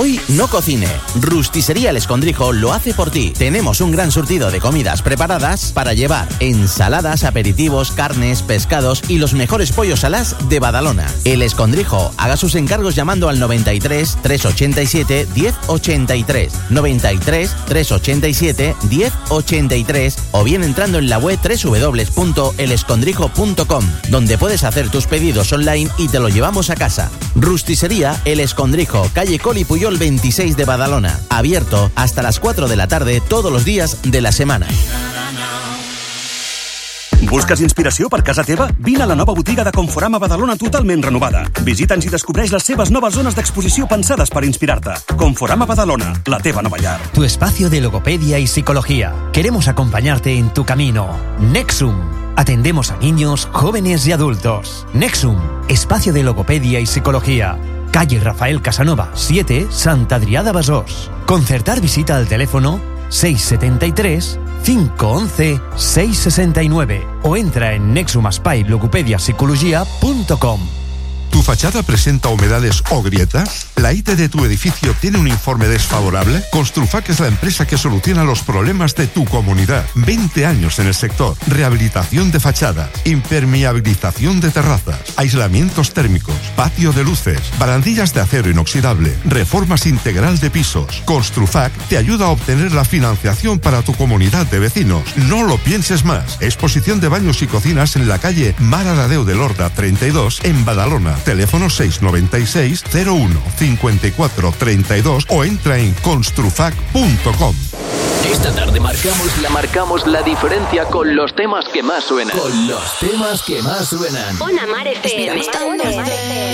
Hoy no cocine. Rusticería El Escondrijo lo hace por ti. Tenemos un gran surtido de comidas preparadas para llevar: ensaladas, aperitivos, carnes, pescados y los mejores pollos alás de Badalona. El Escondrijo. Haga sus encargos llamando al 93 387 1083, 93 387 1083 o bien entrando en la web www.elescondrijo.com, donde puedes hacer tus pedidos online y te lo llevamos a casa. Rusticería El Escondrijo, calle Coli Puyol 26 de Badalona. Abierto hasta las 4 de la tarde todos los días de la semana. Busques inspiració per casa teva? Vine a la nova botiga de Conforama Badalona totalment renovada. Visita'ns i descobreix les seves noves zones d'exposició pensades per inspirar-te. Conforama Badalona, la teva nova llar. Tu espacio de logopedia y psicología. Queremos acompañarte en tu camino. Nexum. Atendemos a niños, jóvenes y adultos. Nexum, espacio de logopedia y psicología. Calle Rafael Casanova, 7, Santa Adrià de Besòs. Concertar visita al teléfono 673 511 669 o entra en nexumaspailogopedia-psicología.com. ¿Tu fachada presenta humedades o grietas? ¿La IT de tu edificio tiene un informe desfavorable? Construfac es la empresa que soluciona los problemas de tu comunidad. 20 años en el sector. Rehabilitación de fachadas, impermeabilización de terrazas, aislamientos térmicos, patio de luces, barandillas de acero inoxidable, reformas integral de pisos. Construfac te ayuda a obtener la financiación para tu comunidad de vecinos. No lo pienses más. Exposición de baños y cocinas en la calle Mare de Déu de Lorda 32 en Badalona. Teléfono 696 01 54 32 o entra en construfac.com. Esta tarde marcamos la diferencia con los temas que más suenan. Con los temas que más suenan. Ona Mar FM.